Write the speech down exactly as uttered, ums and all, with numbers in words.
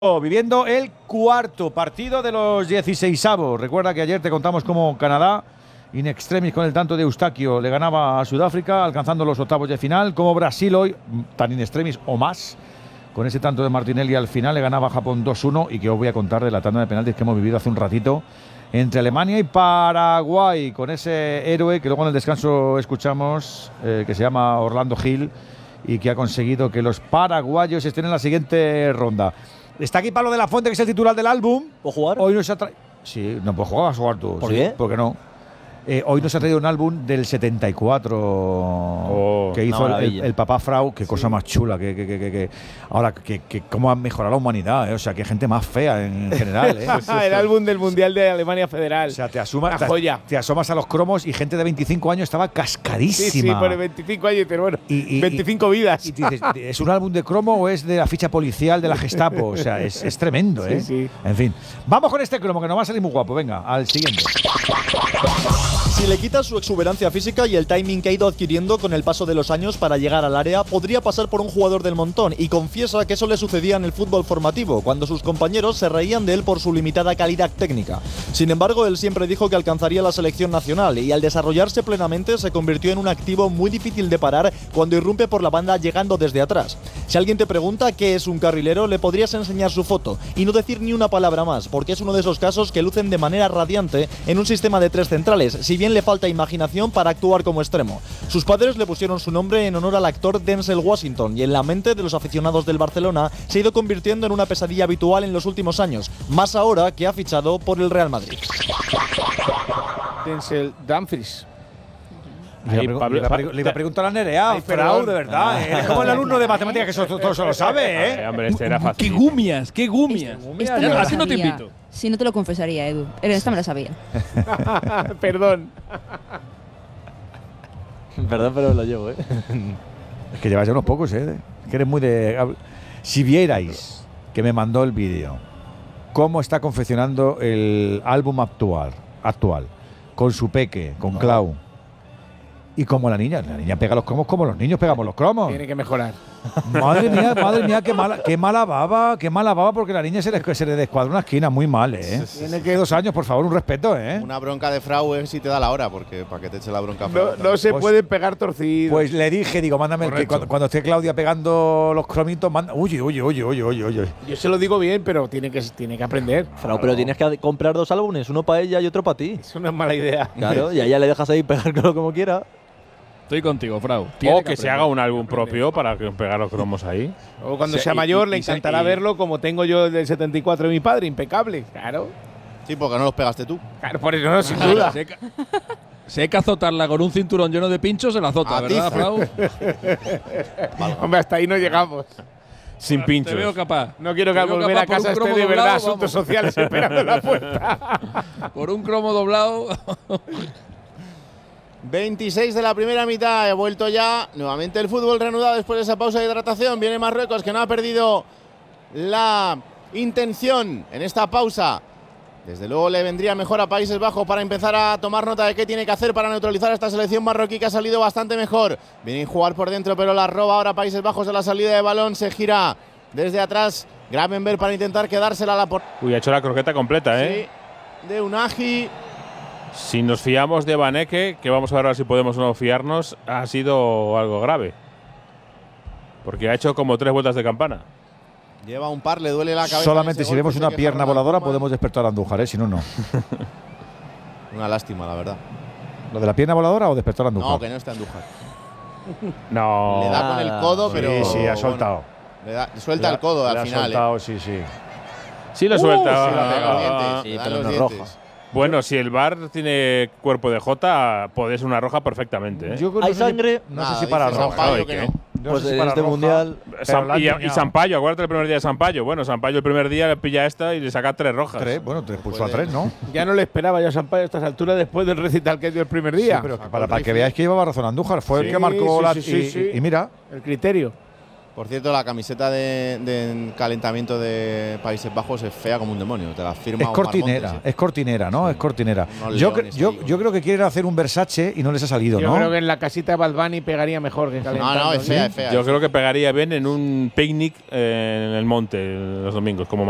Viviendo el cuarto partido de los dieciseisavos. Recuerda que ayer te contamos cómo Canadá, in extremis con el tanto de Eustaquio, le ganaba a Sudáfrica, alcanzando los octavos de final. Como Brasil hoy, tan in extremis o más, con ese tanto de Martinelli al final, le ganaba a Japón dos uno. Y que os voy a contar de la tanda de penaltis que hemos vivido hace un ratito entre Alemania y Paraguay, con ese héroe que luego en el descanso escuchamos, eh, que se llama Orlando Gil, y que ha conseguido que los paraguayos estén en la siguiente ronda. Está aquí Pablo de la Fuente, que es el titular del álbum. ¿Puedo jugar? Hoy nos ha traído. Sí, no puedes jugar, vas a jugar tú. ¿Por sí, qué? ¿Por qué no? Eh, hoy nos ha traído un álbum del setenta y cuatro oh, que hizo el, el, el papá Frau. Qué sí. Cosa más chula. Que, que, que, que, que. Ahora, que, que cómo ha mejorado la humanidad. ¿eh? O sea, qué gente más fea en general. ¿eh? El álbum del Mundial de Alemania Federal. O sea, te, asuma, te, joya. te asomas a los cromos y gente de veinticinco años estaba cascarísima. Sí, sí, por veinticinco años, pero bueno, y, y, veinticinco y, vidas. Y dices, ¿es un álbum de cromo o es de la ficha policial de la Gestapo? O sea, es, es tremendo, ¿eh? Sí, sí. En fin. Vamos con este cromo, que nos va a salir muy guapo. Venga, al siguiente. Si le quitas su exuberancia física y el timing que ha ido adquiriendo con el paso de los años para llegar al área, podría pasar por un jugador del montón, y confiesa que eso le sucedía en el fútbol formativo, cuando sus compañeros se reían de él por su limitada calidad técnica. Sin embargo, él siempre dijo que alcanzaría la selección nacional, y al desarrollarse plenamente se convirtió en un activo muy difícil de parar cuando irrumpe por la banda llegando desde atrás. Si alguien te pregunta qué es un carrilero, le podrías enseñar su foto y no decir ni una palabra más, porque es uno de esos casos que lucen de manera radiante en un sistema de tres centrales, si bien le falta imaginación para actuar como extremo. Sus padres le pusieron su nombre en honor al actor Denzel Washington, y en la mente de los aficionados del Barcelona se ha ido convirtiendo en una pesadilla habitual en los últimos años, más ahora que ha fichado por el Real Madrid. Denzel Dumfries. Le iba, Pablo, le, le iba a preguntar a Nerea, Ay, Frau, de verdad. Ah, ¿eh? Es como el alumno de matemáticas que eso, todo se lo sabe, ¿eh? Ay, hombre, este era fácil. ¡Qué gumias! ¡Qué gumias! Esta no Así no te invito. Si no te lo confesaría, Edu. Esta me la sabía. Perdón. Perdón, pero lo llevo, ¿eh? Es que llevas ya unos pocos, ¿eh? Que eres muy de… Si vierais que me mandó el vídeo, cómo está confeccionando el álbum actual, actual con su peque, con Clau. Y como la niña, la niña pega los cromos como los niños pegamos los cromos. Tiene que mejorar. Madre mía, madre mía, qué mala, qué mala baba, qué mala baba, porque la niña se le, se le descuadra una esquina muy mal, ¿eh? Sí, sí, Tiene sí. que dos años, por favor, un respeto, ¿eh? Una bronca de Frau es si te da la hora, porque para que te eche la bronca. Frau, no, no se pues, puede pegar torcido. Pues le dije, digo, mándame el que cuando, cuando esté Claudia pegando los cromitos, manda. Uy, uy, uy, uy, uy, uy. Yo se lo digo bien, pero tiene que, tiene que aprender. Frau, claro. Pero tienes que comprar dos álbumes, uno para ella y otro para ti. Es una mala idea. Claro, y a ella le dejas ahí pegarlo como quiera. Estoy contigo, Frau. Tiene o que, que se haga un álbum propio para pegar los cromos ahí. O cuando se, sea mayor y, le y, encantará y, verlo como tengo yo el del setenta y cuatro de mi padre, impecable. Claro. Sí, porque no los pegaste tú. Claro, por eso no, sin duda. Sé que, sé que azotarla con un cinturón lleno de pinchos se la azota, a ¿verdad, ti. Frau? Vale. Hombre, hasta ahí no llegamos. Sin pinchos. Te veo capaz. No quiero que al volver a casa esté de verdad asuntos sociales esperando en la puerta. Por un cromo doblado. veintiséis de la primera mitad, he vuelto ya. Nuevamente el fútbol reanudado después de esa pausa de hidratación. Viene Marruecos, que no ha perdido la intención en esta pausa. Desde luego le vendría mejor a Países Bajos para empezar a tomar nota de qué tiene que hacer para neutralizar a esta selección marroquí, que ha salido bastante mejor. Viene a jugar por dentro, pero la roba ahora Países Bajos a la salida de balón. Se gira desde atrás Gravenberg para intentar quedársela a la por… Uy, ha hecho la croqueta completa, ¿eh? Sí, de Unagi. Si nos fiamos de Baneke, que vamos a ver ahora si podemos o no fiarnos, ha sido algo grave. Porque ha hecho como tres vueltas de campana. Lleva un par, le duele la cabeza. Solamente si vemos una pierna voladora podemos despertar a Andújar, ¿eh? Si no, no. Una lástima, la verdad. ¿Lo de la pierna voladora o despertar a Andújar? No, que no está Andújar. No. Le da con el codo, sí, pero… Sí, sí, ha soltado. Bueno, le da, suelta le el codo le al final. Ha soltado, eh. sí, sí. Sí lo uh, suelta. Sí, la pega. Ah, Sí, pero no es dientes. roja. Bueno, si el V A R tiene cuerpo de J, puede ser una roja perfectamente, ¿eh? Yo no Hay sé sangre. Si, no Nada, sé si para dice roja. Sampaio ¿no? que ¿Qué? no. No Pues sé si en para este roja, mundial… Sam, la y, han y Sampaio, acuérdate el primer día de Sampaio. Bueno, Sampaio el primer día le pilla esta y le saca tres rojas. Tres, bueno, te puso Puede. a tres, ¿no? Ya no le esperaba yo a Sampaio a estas alturas después del recital que dio el primer día. Sí, pero para, para que veáis que llevaba razón Andújar. Fue Sí, el que marcó sí, la… sí, sí, y, sí. y mira… El criterio. Por cierto, la camiseta de, de calentamiento de Países Bajos es fea como un demonio. Te la firma Es Omar cortinera, Montes, ¿eh? es cortinera, ¿no? Sí. Es cortinera. Unos Yo, cre- leones yo, ahí, yo creo que quieren hacer un Versace y no les ha salido, Yo ¿no? creo que en la casita de Balbani pegaría mejor que calentando. No, no, es fea, ¿sí? es fea. Yo es creo que pegaría bien en un picnic eh, en el monte los domingos, como